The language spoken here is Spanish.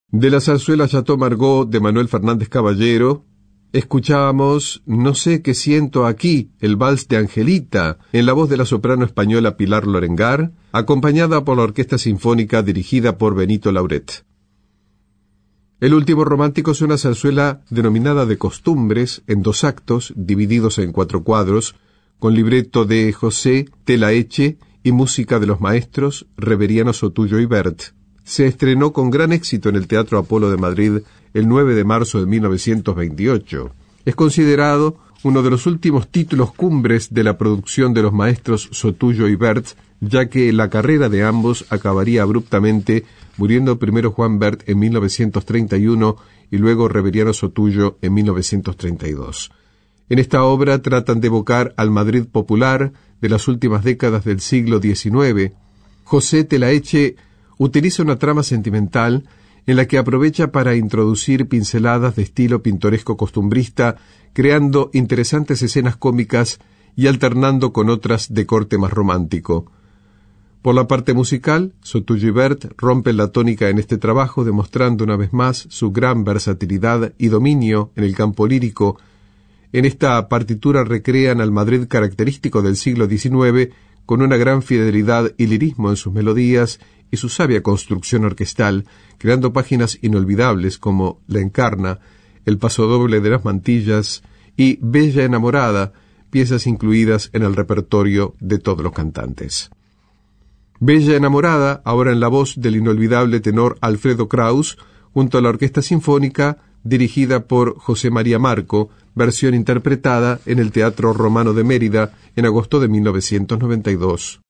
De la zarzuela Chateau Margaux de Manuel Fernández Caballero, escuchábamos No sé qué siento aquí, el vals de Angelita, en la voz de la soprano española Pilar Lorengar, acompañada por la Orquesta Sinfónica dirigida por Benito Lauret. El último romántico es una zarzuela denominada de costumbres, en 2 actos, divididos en 4 cuadros, con libreto de José Telaeche y música de los maestros Reveriano Sotuyo y Bert. Se estrenó con gran éxito en el Teatro Apolo de Madrid el 9 de marzo de 1928. Es considerado uno de los últimos títulos cumbres de la producción de los maestros Sotuyo y Bert, ya que la carrera de ambos acabaría abruptamente, muriendo primero Juan Bert en 1931 y luego Reveriano Sotuyo en 1932. En esta obra tratan de evocar al Madrid popular de las últimas décadas del siglo XIX. José Telaeche utiliza una trama sentimental en la que aprovecha para introducir pinceladas de estilo pintoresco costumbrista, creando interesantes escenas cómicas y alternando con otras de corte más romántico. Por la parte musical, Sotuyo y Bert rompen la tónica en este trabajo, demostrando una vez más su gran versatilidad y dominio en el campo lírico. En esta partitura recrean al Madrid característico del siglo XIX, con una gran fidelidad y lirismo en sus melodías y su sabia construcción orquestal, creando páginas inolvidables como La Encarna, El pasodoble de las mantillas y Bella enamorada, piezas incluidas en el repertorio de todos los cantantes. Bella enamorada, ahora en la voz del inolvidable tenor Alfredo Kraus, junto a la Orquesta Sinfónica, dirigida por José María Marco, versión interpretada en el Teatro Romano de Mérida en agosto de 1992.